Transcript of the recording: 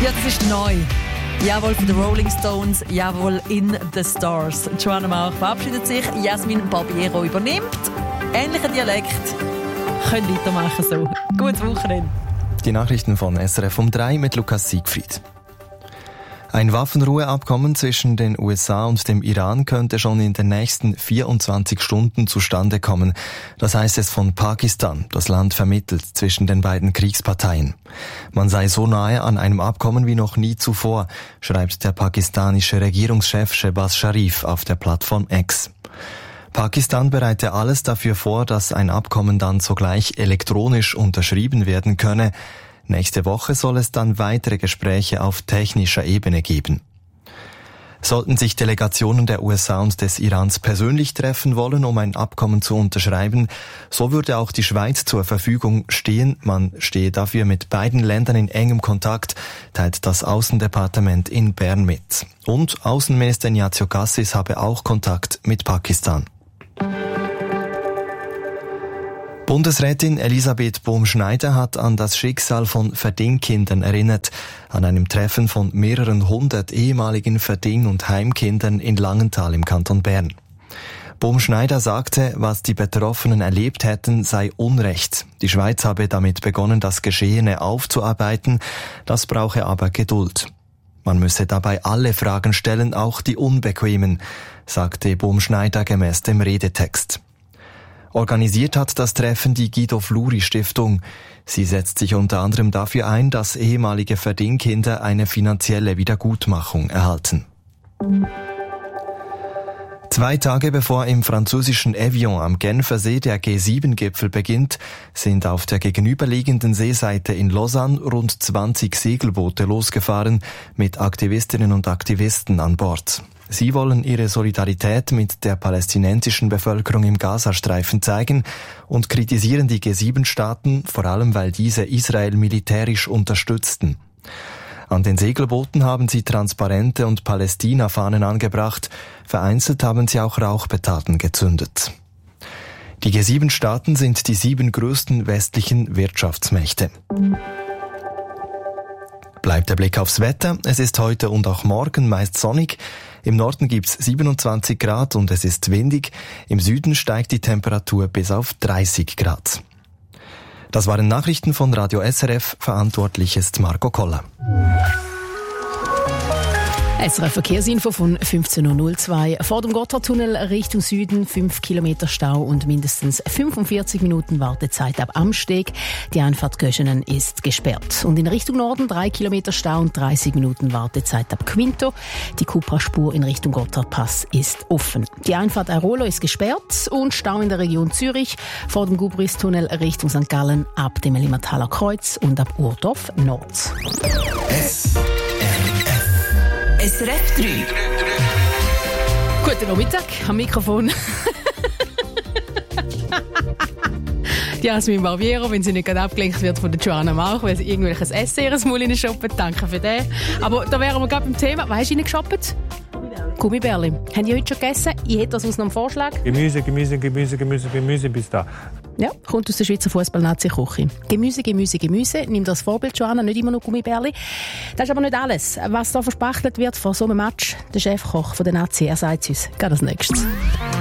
Ja, das ist neu. Jawohl, von den Rolling Stones, jawohl, in the Stars. Joanna Mauch verabschiedet sich, Jasmin Barbiero übernimmt. Ähnlicher Dialekt. Können weitermachen so. Gutes Wochenende. Die Nachrichten von SRF um 3 mit Lukas Siegfried. Ein Waffenruheabkommen zwischen den USA und dem Iran könnte schon in den nächsten 24 Stunden zustande kommen. Das heißt es von Pakistan. Das Land vermittelt zwischen den beiden Kriegsparteien. Man sei so nahe an einem Abkommen wie noch nie zuvor, schreibt der pakistanische Regierungschef Shehbaz Sharif auf der Plattform X. Pakistan bereite alles dafür vor, dass ein Abkommen dann sogleich elektronisch unterschrieben werden könne. Nächste Woche soll es dann weitere Gespräche auf technischer Ebene geben. Sollten sich Delegationen der USA und des Irans persönlich treffen wollen, um ein Abkommen zu unterschreiben, so würde auch die Schweiz zur Verfügung stehen. Man stehe dafür mit beiden Ländern in engem Kontakt, teilt das Außendepartement in Bern mit. Und Außenminister Ignazio Cassis habe auch Kontakt mit Pakistan. Bundesrätin Elisabeth Bohm-Schneider hat an das Schicksal von Verdingkindern erinnert, an einem Treffen von mehreren hundert ehemaligen Verding- und Heimkindern in Langenthal im Kanton Bern. Bohm-Schneider sagte, was die Betroffenen erlebt hätten, sei Unrecht. Die Schweiz habe damit begonnen, das Geschehene aufzuarbeiten, das brauche aber Geduld. Man müsse dabei alle Fragen stellen, auch die unbequemen, sagte Bohm-Schneider gemäß dem Redetext. Organisiert hat das Treffen die Guido-Fluri-Stiftung. Sie setzt sich unter anderem dafür ein, dass ehemalige Verdingkinder eine finanzielle Wiedergutmachung erhalten. 2 Tage bevor im französischen Evian am Genfersee der G7-Gipfel beginnt, sind auf der gegenüberliegenden Seeseite in Lausanne rund 20 Segelboote losgefahren mit Aktivistinnen und Aktivisten an Bord. Sie wollen ihre Solidarität mit der palästinensischen Bevölkerung im Gazastreifen zeigen und kritisieren die G7-Staaten, vor allem weil diese Israel militärisch unterstützten. An den Segelbooten haben sie Transparente und Palästina-Fahnen angebracht, vereinzelt haben sie auch Rauchpetarden gezündet. Die G7-Staaten sind die 7 größten westlichen Wirtschaftsmächte. Bleibt der Blick aufs Wetter. Es ist heute und auch morgen meist sonnig. Im Norden gibt's 27 Grad und es ist windig. Im Süden steigt die Temperatur bis auf 30 Grad. Das waren Nachrichten von Radio SRF. Verantwortlich ist Marco Koller. SRF Verkehrsinfo von 15.02 Uhr. Vor dem Gotthardtunnel Richtung Süden 5 Kilometer Stau und mindestens 45 Minuten Wartezeit ab Amsteg. Die Einfahrt Göschenen ist gesperrt. Und in Richtung Norden 3 Kilometer Stau und 30 Minuten Wartezeit ab Quinto. Die Cupra-Spur in Richtung Gotthardpass ist offen. Die Einfahrt Airolo ist gesperrt und Stau in der Region Zürich vor dem Gubristunnel Richtung St. Gallen ab dem Limataler Kreuz und ab Urdorf Nord. SRF 3. Guten Nachmittag, am Mikrofon. Jasmin Barbiero, wenn sie nicht gerade abgelenkt wird von der Joanna Mauch, weil sie irgendwelches Essen ihres Maul shoppen. Danke für das. Aber da wären wir gerade beim Thema. Was hast du geshoppt? Gummibärli. Haben die heute schon gegessen? Ich hätte das aus einem Vorschlag. Gemüse bis da. Ja, kommt aus der Schweizer Fußball-Nazi-Küche. Gemüse. Nimm das Vorbild, Joanna, nicht immer nur Gummibärli. Das ist aber nicht alles. Was da verspachtelt wird vor so einem Match, der Chefkoch von der Nazi, er sagt es uns. Gerade als nächstes.